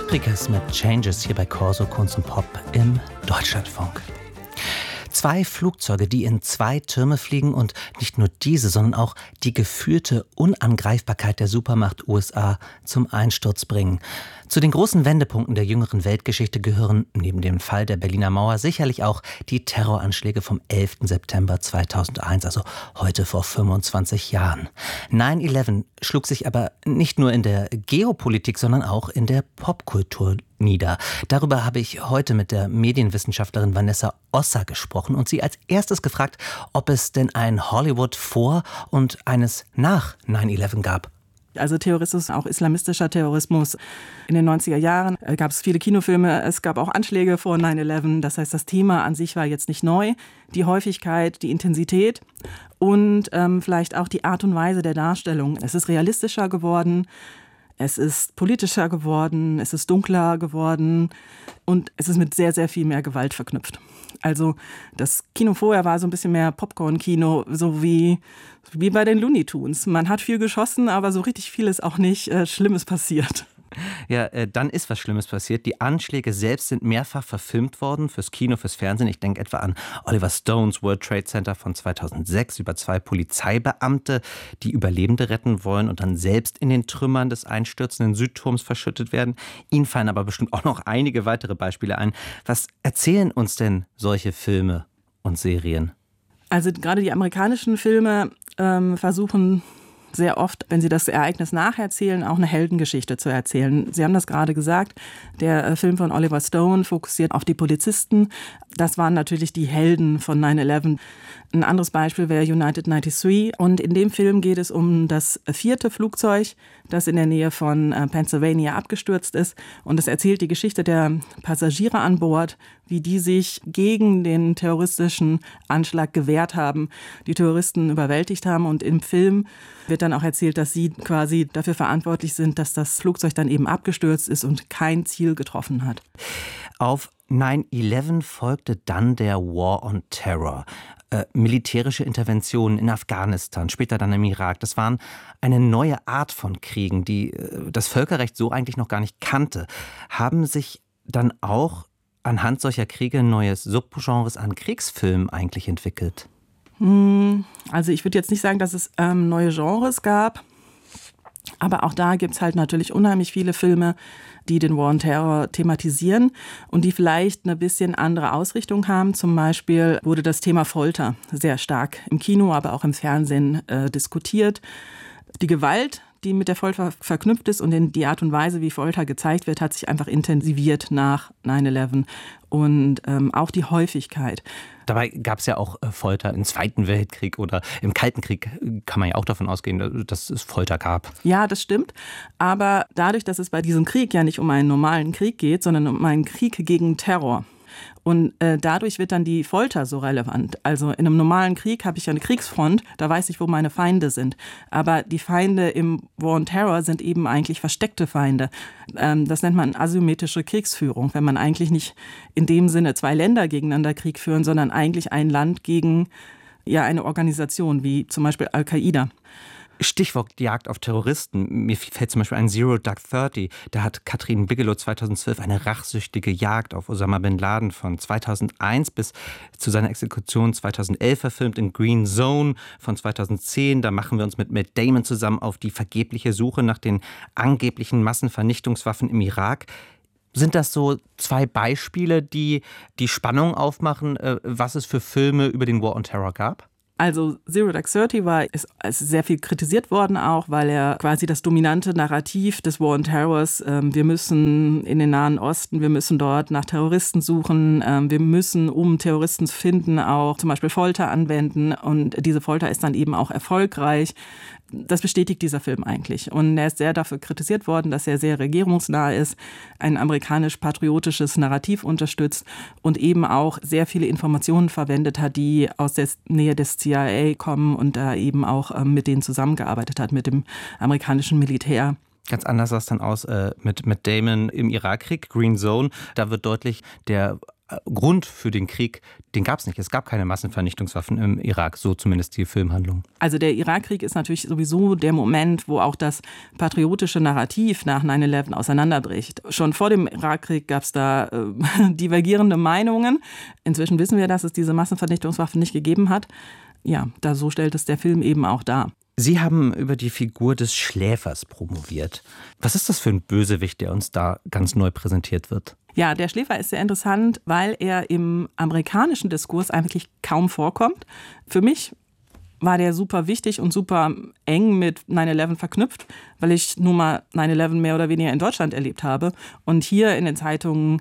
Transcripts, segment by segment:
Rickes mit Changes hier bei Corso Kunst und Pop im Deutschlandfunk. 2 Flugzeuge, die in 2 Türme fliegen und nicht nur diese, sondern auch die gefühlte Unangreifbarkeit der Supermacht USA zum Einsturz bringen. Zu den großen Wendepunkten der jüngeren Weltgeschichte gehören neben dem Fall der Berliner Mauer sicherlich auch die Terroranschläge vom 11. September 2001, also heute vor 25 Jahren. 9/11 schlug sich aber nicht nur in der Geopolitik, sondern auch in der Popkultur nieder. Darüber habe ich heute mit der Medienwissenschaftlerin Vanessa Osser gesprochen und sie als erstes gefragt, ob es denn ein Hollywood vor und eines nach 9/11 gab. Also Terrorismus, auch islamistischer Terrorismus. In den 90er Jahren gab es viele Kinofilme, es gab auch Anschläge vor 9/11. Das heißt, das Thema an sich war jetzt nicht neu. Die Häufigkeit, die Intensität und vielleicht auch die Art und Weise der Darstellung. Es ist realistischer geworden, es ist politischer geworden, es ist dunkler geworden und es ist mit sehr, sehr viel mehr Gewalt verknüpft. Also das Kino vorher war so ein bisschen mehr Popcorn-Kino, so wie bei den Looney Tunes. Man hat viel geschossen, aber so richtig viel ist auch nicht Schlimmes passiert. Ja, dann ist was Schlimmes passiert. Die Anschläge selbst sind mehrfach verfilmt worden, fürs Kino, fürs Fernsehen. Ich denke etwa an Oliver Stones World Trade Center von 2006 über 2 Polizeibeamte, die Überlebende retten wollen und dann selbst in den Trümmern des einstürzenden Südturms verschüttet werden. Ihnen fallen aber bestimmt auch noch einige weitere Beispiele ein. Was erzählen uns denn solche Filme und Serien? Also gerade die amerikanischen Filme versuchen sehr oft, wenn sie das Ereignis nacherzählen, auch eine Heldengeschichte zu erzählen. Sie haben das gerade gesagt, der Film von Oliver Stone fokussiert auf die Polizisten. Das waren natürlich die Helden von 9/11. Ein anderes Beispiel wäre United 93. Und in dem Film geht es um das 4. Flugzeug, das in der Nähe von Pennsylvania abgestürzt ist. Und es erzählt die Geschichte der Passagiere an Bord, wie die sich gegen den terroristischen Anschlag gewehrt haben, die Terroristen überwältigt haben. Und im Film wird dann auch erzählt, dass sie quasi dafür verantwortlich sind, dass das Flugzeug dann eben abgestürzt ist und kein Ziel getroffen hat. Auf 9/11 folgte dann der War on Terror. Militärische Interventionen in Afghanistan, später dann im Irak. Das waren eine neue Art von Kriegen, die das Völkerrecht so eigentlich noch gar nicht kannte. Haben sich dann auch anhand solcher Kriege neues Subgenres an Kriegsfilmen eigentlich entwickelt? Also ich würde jetzt nicht sagen, dass es neue Genres gab. Aber auch da gibt es halt natürlich unheimlich viele Filme, die den War on Terror thematisieren und die vielleicht eine bisschen andere Ausrichtung haben. Zum Beispiel wurde das Thema Folter sehr stark im Kino, aber auch im Fernsehen diskutiert. Die Gewalt, die mit der Folter verknüpft ist und die Art und Weise, wie Folter gezeigt wird, hat sich einfach intensiviert nach 9/11 und auch die Häufigkeit. Dabei gab es ja auch Folter im Zweiten Weltkrieg oder im Kalten Krieg, kann man ja auch davon ausgehen, dass es Folter gab. Ja, das stimmt. Aber dadurch, dass es bei diesem Krieg ja nicht um einen normalen Krieg geht, sondern um einen Krieg gegen Terror. Und dadurch wird dann die Folter so relevant. Also in einem normalen Krieg habe ich ja eine Kriegsfront, da weiß ich, wo meine Feinde sind. Aber die Feinde im War on Terror sind eben eigentlich versteckte Feinde. Das nennt man asymmetrische Kriegsführung, wenn man eigentlich nicht in dem Sinne 2 Länder gegeneinander Krieg führen, sondern eigentlich ein Land gegen eine Organisation, wie zum Beispiel Al-Qaida. Stichwort Jagd auf Terroristen. Mir fällt zum Beispiel ein Zero Dark 30. Da hat Katrin Bigelow 2012 eine rachsüchtige Jagd auf Osama Bin Laden von 2001 bis zu seiner Exekution 2011 verfilmt in Green Zone von 2010. Da machen wir uns mit Matt Damon zusammen auf die vergebliche Suche nach den angeblichen Massenvernichtungswaffen im Irak. Sind das so 2 Beispiele, die die Spannung aufmachen, was es für Filme über den War on Terror gab? Also Zero Dark 30 ist sehr viel kritisiert worden auch, weil er quasi das dominante Narrativ des War on Terrors, wir müssen in den Nahen Osten, wir müssen dort nach Terroristen suchen, wir müssen, um Terroristen zu finden, auch zum Beispiel Folter anwenden und diese Folter ist dann eben auch erfolgreich. Das bestätigt dieser Film eigentlich. Und er ist sehr dafür kritisiert worden, dass er sehr regierungsnah ist, ein amerikanisch-patriotisches Narrativ unterstützt und eben auch sehr viele Informationen verwendet hat, die aus der Nähe des CIA kommen und da eben auch mit denen zusammengearbeitet hat, mit dem amerikanischen Militär. Ganz anders sah es dann aus mit Damon im Irakkrieg, Green Zone. Da wird deutlich, der Grund für den Krieg, den gab es nicht. Es gab keine Massenvernichtungswaffen im Irak, so zumindest die Filmhandlung. Also der Irakkrieg ist natürlich sowieso der Moment, wo auch das patriotische Narrativ nach 9/11 auseinanderbricht. Schon vor dem Irakkrieg gab es da divergierende Meinungen. Inzwischen wissen wir, dass es diese Massenvernichtungswaffen nicht gegeben hat. Ja, so stellt es der Film eben auch dar. Sie haben über die Figur des Schläfers promoviert. Was ist das für ein Bösewicht, der uns da ganz neu präsentiert wird? Ja, der Schläfer ist sehr interessant, weil er im amerikanischen Diskurs eigentlich kaum vorkommt. Für mich war der super wichtig und super eng mit 9/11 verknüpft, weil ich nun mal 9/11 mehr oder weniger in Deutschland erlebt habe und hier in den Zeitungen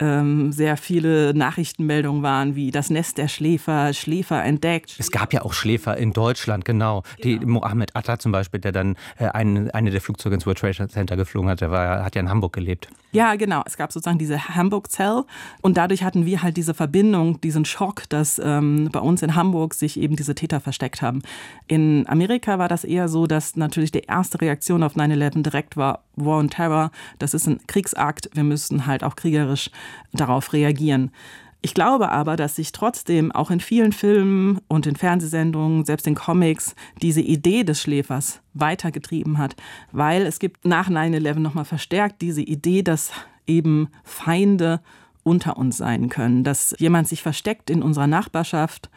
sehr viele Nachrichtenmeldungen waren, wie das Nest der Schläfer entdeckt. Es gab ja auch Schläfer in Deutschland, genau. Die Mohammed Atta zum Beispiel, der dann eine der Flugzeuge ins World Trade Center geflogen hat, hat ja in Hamburg gelebt. Ja, genau. Es gab sozusagen diese Hamburg-Cell und dadurch hatten wir halt diese Verbindung, diesen Schock, dass bei uns in Hamburg sich eben diese Täter versteckt haben. In Amerika war das eher so, dass natürlich die erste Reaktion auf 9/11 direkt war War on Terror. Das ist ein Kriegsakt. Wir müssen halt auch kriegerisch darauf reagieren. Ich glaube aber, dass sich trotzdem auch in vielen Filmen und in Fernsehsendungen, selbst in Comics, diese Idee des Schläfers weitergetrieben hat. Weil es gibt nach 9/11 nochmal verstärkt diese Idee, dass eben Feinde unter uns sein können. Dass jemand sich versteckt in unserer Nachbarschaft.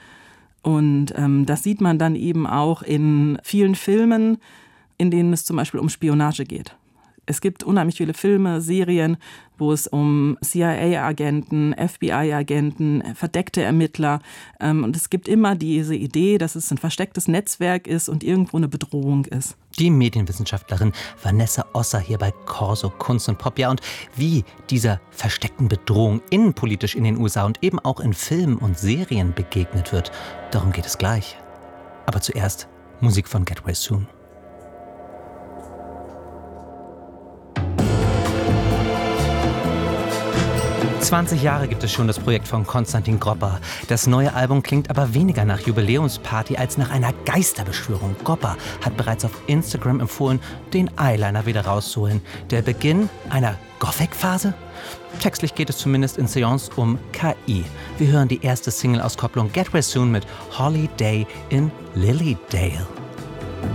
Und das sieht man dann eben auch in vielen Filmen, in denen es zum Beispiel um Spionage geht. Es gibt unheimlich viele Filme, Serien, wo es um CIA-Agenten, FBI-Agenten, verdeckte Ermittler und es gibt immer diese Idee, dass es ein verstecktes Netzwerk ist und irgendwo eine Bedrohung ist. Die Medienwissenschaftlerin Vanessa Osser hier bei Corso Kunst und Pop. Ja, und wie dieser versteckten Bedrohung innenpolitisch in den USA und eben auch in Filmen und Serien begegnet wird, darum geht es gleich. Aber zuerst Musik von Get Well Soon. 20 Jahre gibt es schon das Projekt von Konstantin Gropper. Das neue Album klingt aber weniger nach Jubiläumsparty als nach einer Geisterbeschwörung. Gropper hat bereits auf Instagram empfohlen, den Eyeliner wieder rauszuholen. Der Beginn einer Gothic-Phase? Textlich geht es zumindest in Seance um KI. Wir hören die erste Single-Auskopplung Get Well Soon mit Holiday in Lilydale.